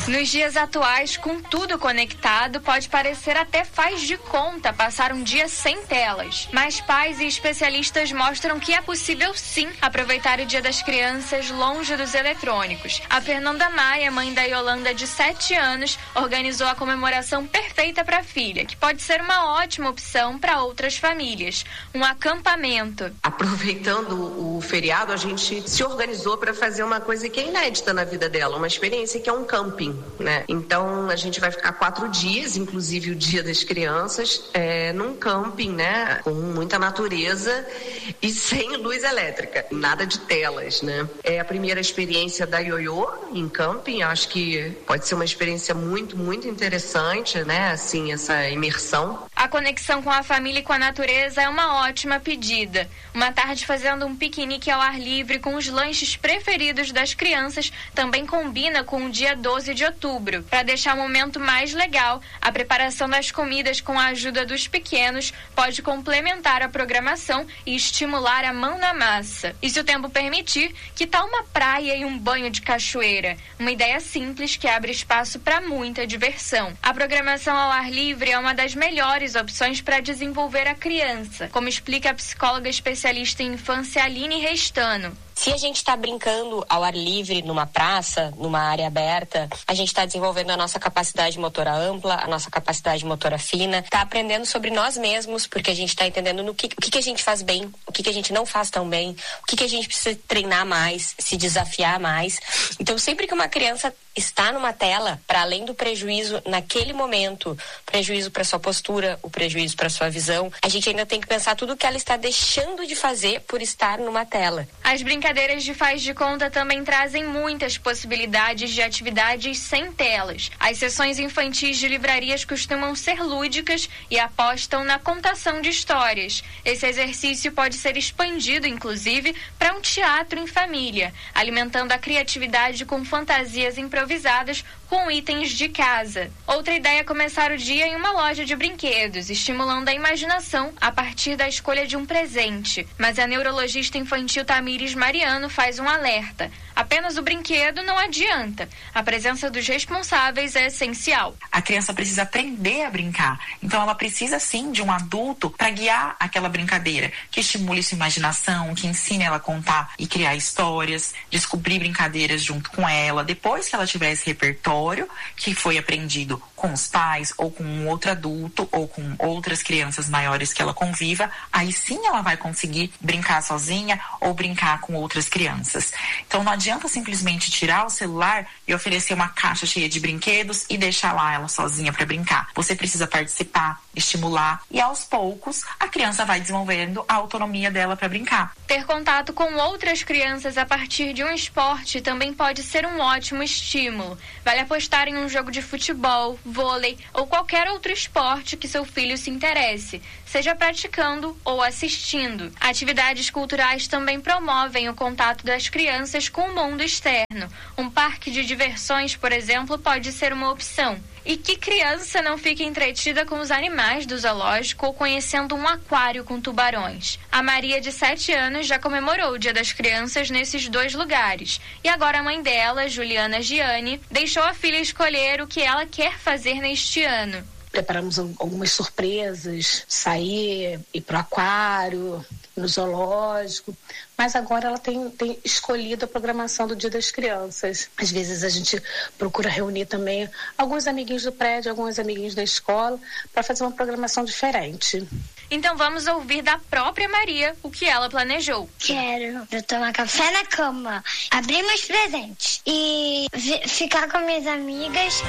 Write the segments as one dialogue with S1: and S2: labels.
S1: Nos dias atuais, com tudo conectado, pode parecer até faz de conta passar um dia sem telas. Mas pais e especialistas mostram que é possível sim aproveitar o Dia das Crianças longe dos eletrônicos. A Fernanda Maia, mãe da Yolanda de 7 anos, organizou a comemoração perfeita para a filha, que pode ser uma ótima opção para outras famílias. Um acampamento.
S2: Aproveitando o feriado, a gente se organizou para fazer uma coisa que é inédita na vida dela, uma experiência que é um camping, né? Então a gente vai ficar 4 dias, inclusive o Dia das Crianças, num camping, né? Com muita natureza e sem luz elétrica, nada de telas, né? É a primeira experiência da Ioiô em camping, acho que pode ser uma experiência muito, muito interessante, né? Assim, essa imersão.
S1: A conexão com a família e com a natureza é uma ótima pedida. Uma tarde fazendo um piquenique ao ar livre com os lanches preferidos das crianças também combina com o dia 12 de outubro. Para deixar o momento mais legal, a preparação das comidas com a ajuda dos pequenos pode complementar a programação e estimular a mão na massa. E se o tempo permitir, que tal uma praia e um banho de cachoeira? Uma ideia simples que abre espaço para muita diversão. A programação ao ar livre é uma das melhores opções para desenvolver a criança, como explica a psicóloga especialista em infância Aline Restano.
S3: Se a gente está brincando ao ar livre, numa praça, numa área aberta, a gente está desenvolvendo a nossa capacidade motora ampla, a nossa capacidade motora fina, está aprendendo sobre nós mesmos, porque a gente está entendendo o que a gente faz bem, o que a gente não faz tão bem, o que a gente precisa treinar mais, se desafiar mais. Então, sempre que uma criança está numa tela, para além do prejuízo naquele momento, prejuízo para sua postura, o prejuízo para sua visão, a gente ainda tem que pensar tudo o que ela está deixando de fazer por estar numa tela.
S1: As brincadeiras de faz de conta também trazem muitas possibilidades de atividades sem telas. As sessões infantis de livrarias costumam ser lúdicas e apostam na contação de histórias. Esse exercício pode ser expandido, inclusive, para um teatro em família, alimentando a criatividade com fantasias improvisadas com itens de casa. Outra ideia é começar o dia em uma loja de brinquedos, estimulando a imaginação a partir da escolha de um presente. Mas a neurologista infantil Tamires Mariano faz um alerta. Apenas o brinquedo não adianta. A presença dos responsáveis é essencial.
S4: A criança precisa aprender a brincar. Então ela precisa sim de um adulto para guiar aquela brincadeira, que estimule sua imaginação, que ensine ela a contar e criar histórias, descobrir brincadeiras junto com ela. Depois que ela tiver esse repertório que foi aprendido com os pais ou com um outro adulto ou com outras crianças maiores que ela conviva, aí sim ela vai conseguir brincar sozinha ou brincar com outras crianças. Então não adianta simplesmente tirar o celular e oferecer uma caixa cheia de brinquedos e deixar lá ela sozinha para brincar. Você precisa participar, estimular e aos poucos a criança vai desenvolvendo a autonomia dela para brincar.
S1: Ter contato com outras crianças a partir de um esporte também pode ser um ótimo estímulo. Vale apostar em um jogo de futebol, vôlei ou qualquer outro esporte que seu filho se interesse, seja praticando ou assistindo. Atividades culturais também promovem o contato das crianças com o mundo externo. Um parque de diversões, por exemplo, pode ser uma opção. E que criança não fica entretida com os animais do zoológico ou conhecendo um aquário com tubarões? A Maria, de 7 anos, já comemorou o Dia das Crianças nesses 2 lugares. E agora a mãe dela, Juliana Gianni, deixou a filha escolher o que ela quer fazer neste ano.
S5: Preparamos algumas surpresas, ir para o aquário, no zoológico, mas agora ela tem escolhido a programação do Dia das Crianças. Às vezes a gente procura reunir também alguns amiguinhos do prédio, alguns amiguinhos da escola, para fazer uma programação diferente.
S1: Então vamos ouvir da própria Maria o que ela planejou.
S6: Quero tomar café na cama, abrir meus presentes e ficar com minhas amigas.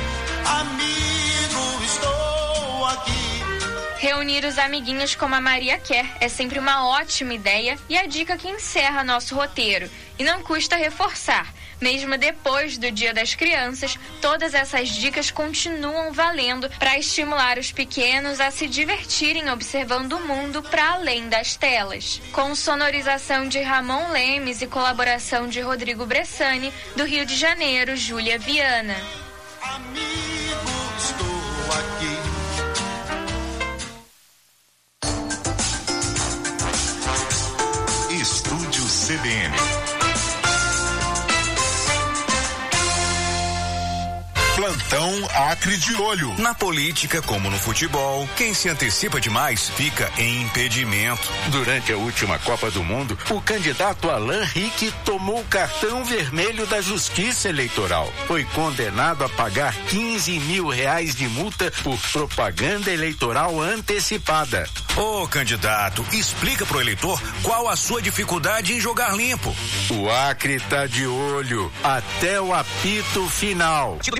S7: Amigo, estou aqui.
S1: Reunir os amiguinhos como a Maria quer é sempre uma ótima ideia e a dica que encerra nosso roteiro. E não custa reforçar. Mesmo depois do Dia das Crianças, todas essas dicas continuam valendo para estimular os pequenos a se divertirem observando o mundo para além das telas. Com sonorização de Ramon Lemes e colaboração de Rodrigo Bressani, do Rio de Janeiro, Júlia Viana.
S7: Amigo, estou aqui. Estúdio CBN.
S8: Plantão Acre de Olho.
S9: Na política, como no futebol, quem se antecipa demais fica em impedimento.
S10: Durante a última Copa do Mundo, o candidato Alain Rique tomou o cartão vermelho da Justiça Eleitoral. Foi condenado a pagar R$15 mil de multa por propaganda eleitoral antecipada.
S9: Ô, candidato, explica pro eleitor qual a sua dificuldade em jogar limpo.
S10: O Acre tá de olho até o apito final.